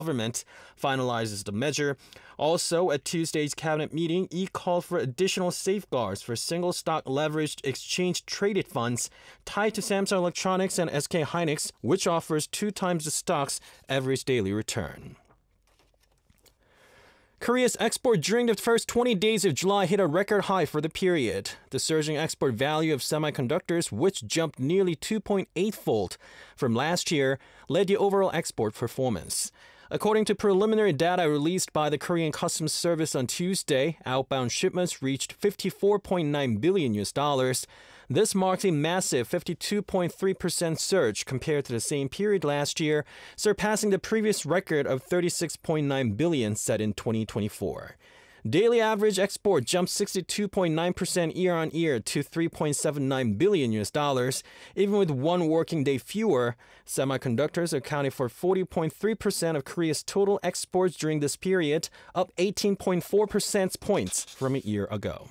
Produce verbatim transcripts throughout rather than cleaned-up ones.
government finalizes the measure. Also, at Tuesday's cabinet meeting, Lee called for additional safeguards for single-stock leveraged exchange-traded funds tied to Samsung Electronics and S K Hynix, which offers two times the stock's average daily return. Korea's export during the first twenty days of July hit a record high for the period. The surging export value of semiconductors, which jumped nearly two point eight fold from last year, led the overall export performance. According to preliminary data released by the Korean Customs Service on Tuesday, outbound shipments reached fifty-four point nine billion U S dollars. This marks a massive fifty-two point three percent surge compared to the same period last year, surpassing the previous record of thirty-six point nine billion set in twenty twenty-four. Daily average export jumped sixty-two point nine percent year-on-year to three point seven nine billion U S dollars. Even with one working day fewer, semiconductors accounted for forty point three percent of Korea's total exports during this period, up eighteen point four percentage points from a year ago.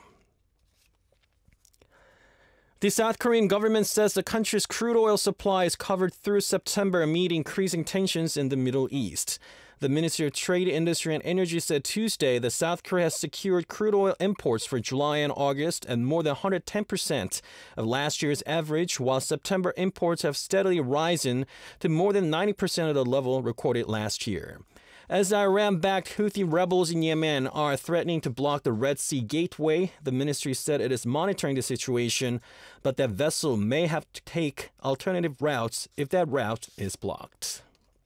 The South Korean government says the country's crude oil supply is covered through September amid increasing tensions in the Middle East. The Ministry of Trade, Industry and Energy said Tuesday that South Korea has secured crude oil imports for July and August at more than one hundred ten percent of last year's average, while September imports have steadily risen to more than ninety percent of the level recorded last year. As Iran-backed Houthi rebels in Yemen are threatening to block the Red Sea Gateway, the ministry said it is monitoring the situation, but that vessel may have to take alternative routes if that route is blocked.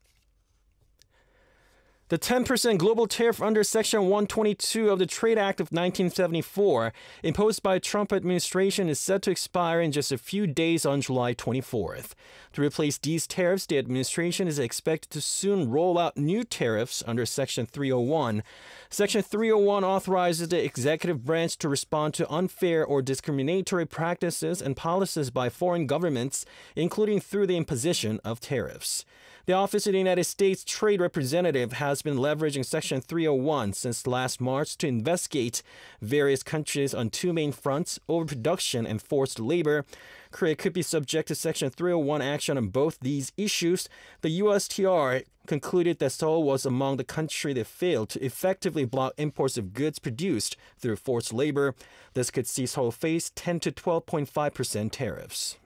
The ten percent global tariff under Section one twenty-two of the Trade Act of nineteen seventy-four, imposed by the Trump administration, is set to expire in just a few days on July twenty-fourth. To replace these tariffs, the administration is expected to soon roll out new tariffs under Section three oh one. Section three oh one authorizes the executive branch to respond to unfair or discriminatory practices and policies by foreign governments, including through the imposition of tariffs. The Office of the United States Trade Representative has been leveraging Section three oh one since last March to investigate various countries on two main fronts: overproduction and forced labor. Korea could be subject to Section three oh one action on both these issues. The U S T R concluded that Seoul was among the countries that failed to effectively block imports of goods produced through forced labor. This could see Seoul face ten to twelve point five percent tariffs.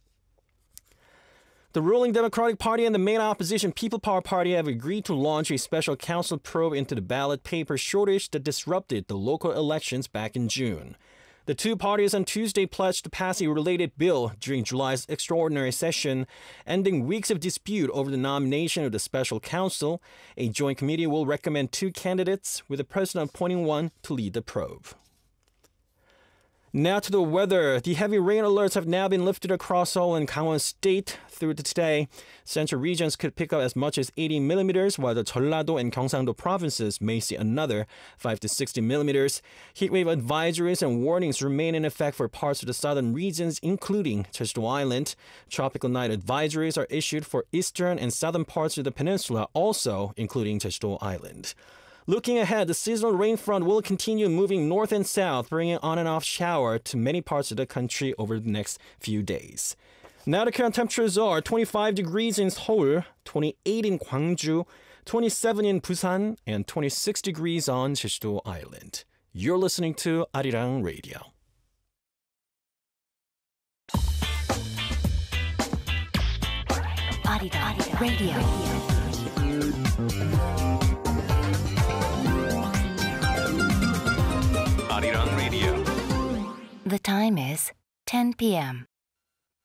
The ruling Democratic Party and the main opposition People Power Party have agreed to launch a special counsel probe into the ballot paper shortage that disrupted the local elections back in June. The two parties on Tuesday pledged to pass a related bill during July's extraordinary session, ending weeks of dispute over the nomination of the special counsel. A joint committee will recommend two candidates, with the president appointing one to lead the probe. Now to the weather. The heavy rain alerts have now been lifted across Seoul and Gangwon State through today. Central regions could pick up as much as eighty millimeters, while the Jeollado and Gyeongsang-do provinces may see another five to sixty millimeters. Heatwave advisories and warnings remain in effect for parts of the southern regions, including Jeju-do Island. Tropical night advisories are issued for eastern and southern parts of the peninsula, also including Jeju-do Island. Looking ahead, the seasonal rain front will continue moving north and south, bringing on and off shower to many parts of the country over the next few days. Now the current temperatures are twenty-five degrees in Seoul, twenty-eight in Gwangju, twenty-seven in Busan, and twenty-six degrees on Jeju-do Island. You're listening to Arirang Radio. Arirang Radio. Arirang Radio. The time is ten p m